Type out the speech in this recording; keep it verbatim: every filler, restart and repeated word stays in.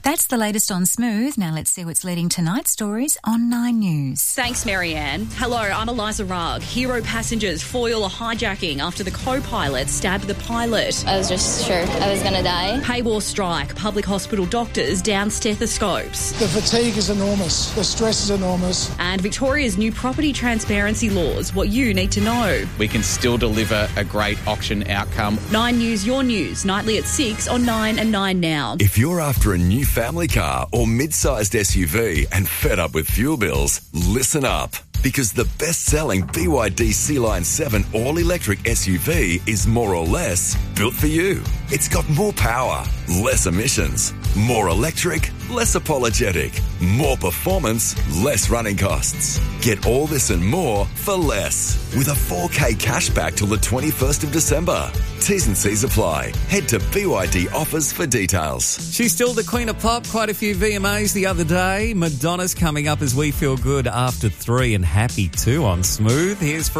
That's the latest on Smooth. Now let's see what's leading tonight's stories on Nine News. Thanks, Marianne. Hello, I'm Eliza Rugg. Hero passengers foil a hijacking after the co-pilot stabbed the pilot. I was just sure I was going to die. Pay war strike. Public hospital doctors down stethoscopes. The fatigue is enormous. The stress is enormous. And Victoria's new property transparency laws. What you need to know. We can still deliver a great auction outcome. Nine News, your news. Nightly at six on Nine and Nine Now. If you're after a new family car or mid-sized S U V and fed up with fuel bills, listen up. Because the best-selling B Y D C-Line seven all-electric S U V is more or less built for you. It's got more power, less emissions, more electric, less apologetic, more performance, less running costs. Get all this and more for less with a four K cashback till the twenty-first of December. T's and C's apply. Head to B Y D offers for details. She's still the queen of pop. Quite a few V M As the other day. Madonna's coming up as we feel good after three and happy too on Smooth. Here's for